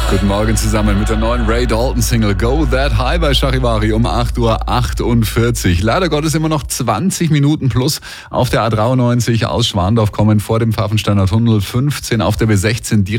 Guten Morgen zusammen mit der neuen Ray Dalton Single Go That High bei Charivari um 8:48 Uhr. Leider Gottes immer noch 20 Minuten plus auf der A93 aus Schwandorf kommen vor dem Pfaffensteiner Tunnel, 15 auf der B16 direkt